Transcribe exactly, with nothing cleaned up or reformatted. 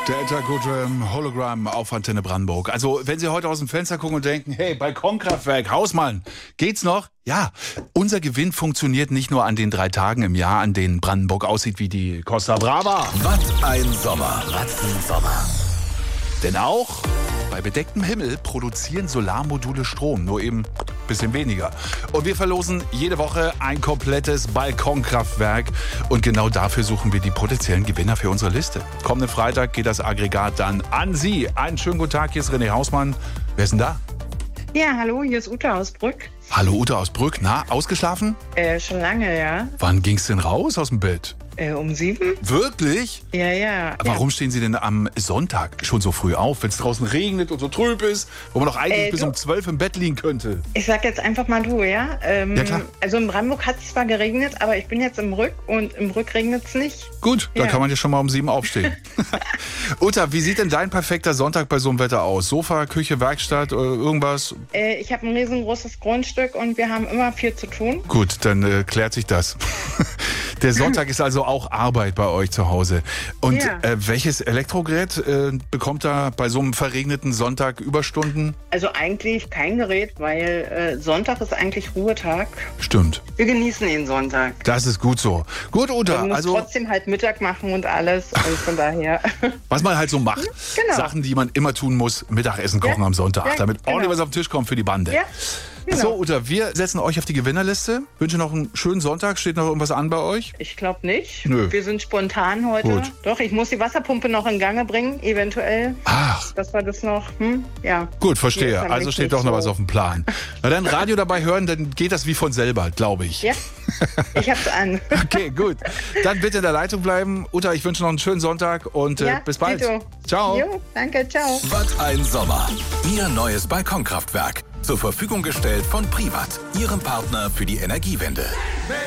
Der Enter-Gudrem Hologramm auf Antenne Brandenburg. Also, wenn Sie heute aus dem Fenster gucken und denken, hey, Balkonkraftwerk, Hausmann, geht's noch? Ja, unser Gewinn funktioniert nicht nur an den drei Tagen im Jahr, an denen Brandenburg aussieht wie die Costa Brava. Was ein Sommer. Was ein Sommer. Denn auch bei bedecktem Himmel produzieren Solarmodule Strom, nur eben ein bisschen weniger. Und wir verlosen jede Woche ein komplettes Balkonkraftwerk. Und genau dafür suchen wir die potenziellen Gewinner für unsere Liste. Kommenden Freitag geht das Aggregat dann an Sie. Einen schönen guten Tag, hier ist René Hausmann. Wer ist denn da? Ja, hallo, hier ist Ute aus Brück. Hallo Ute aus Brück. Na, ausgeschlafen? Äh, schon lange, ja. Wann ging's denn raus aus dem Bett? Äh, um sieben? Wirklich? Ja, ja. Warum ja. stehen Sie denn am Sonntag schon so früh auf, wenn es draußen regnet und so trüb ist, wo man doch eigentlich Äh, bis du- um zwölf im Bett liegen könnte? Ich sag jetzt einfach mal du, ja? Ähm, Ja, klar. Also in Brandenburg hat es zwar geregnet, aber ich bin jetzt im Rück und im Rück regnet es nicht. Gut, da Ja. kann man ja schon mal um sieben aufstehen. Uta, wie sieht denn dein perfekter Sonntag bei so einem Wetter aus? Sofa, Küche, Werkstatt, äh, irgendwas? Äh, ich habe ein riesengroßes Grundstück und wir haben immer viel zu tun. Gut, dann äh, klärt sich das. Der Sonntag ist also auch Arbeit bei euch zu Hause. Und Ja. äh, welches Elektrogerät äh, bekommt da bei so einem verregneten Sonntag Überstunden? Also eigentlich kein Gerät, weil äh, Sonntag ist eigentlich Ruhetag. Stimmt, Wir genießen den Sonntag. das ist gut so. Gut, Uta, Man muss also trotzdem halt Mittag machen und alles. Also von daher. was man halt so macht. Genau. Sachen, die man immer tun muss, Mittagessen kochen Ja. am Sonntag, Ja, damit genau. ordentlich was auf den Tisch kommt für die Bande. Ja, genau. So, Uta, wir setzen euch auf die Gewinnerliste. Wünsche noch einen schönen Sonntag. Steht noch irgendwas an bei euch? Ich glaube nicht. Nö. Wir sind spontan heute. Gut. Doch, ich muss die Wasserpumpe noch in Gange bringen, eventuell. Ach, Das war das noch. Hm? Ja. gut, Die verstehe. ist nämlich Also steht nicht doch noch so- was auf dem Plan. Na dann Radio dabei hören, dann geht das wie von selber, glaube ich. Ja, ich hab's an. Okay, gut. Dann bitte in der Leitung bleiben. Uta, ich wünsche noch einen schönen Sonntag und äh, Ja, bis bald. Tito. Ciao. Jo, danke, ciao. Was ein Sommer. Ihr neues Balkonkraftwerk. Zur Verfügung gestellt von Privat, Ihrem Partner für die Energiewende.